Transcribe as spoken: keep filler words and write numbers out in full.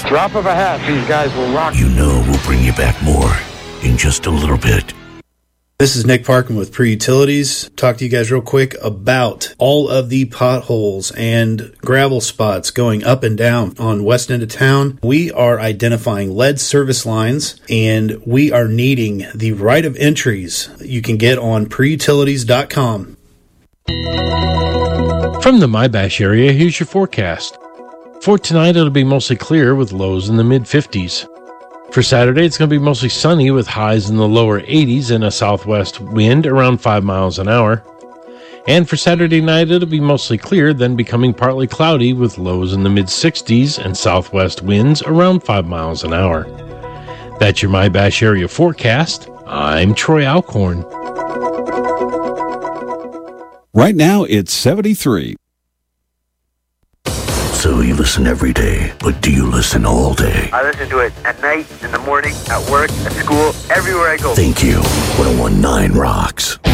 Drop of a hat, these guys will rock. You know we'll bring you back more in just a little bit. This is Nick Parkin with Pre-Utilities. Talk to you guys real quick about all of the potholes and gravel spots going up and down on west end of town. We are identifying lead service lines, and we are needing the right of entries you can get on pre utilities dot com. From the MyBash area, here's your forecast. For tonight, it'll be mostly clear with lows in the mid fifties. For Saturday, it's going to be mostly sunny with highs in the lower eighties and a southwest wind around five miles an hour. And for Saturday night, it'll be mostly clear, then becoming partly cloudy with lows in the mid sixties and southwest winds around five miles an hour. That's your MyBash area forecast. I'm Troy Alcorn. Right now, it's seventy-three. So you listen every day, but do you listen all day? I listen to it at night, in the morning, at work, at school, everywhere I go. Thank you. one oh one point nine rocks.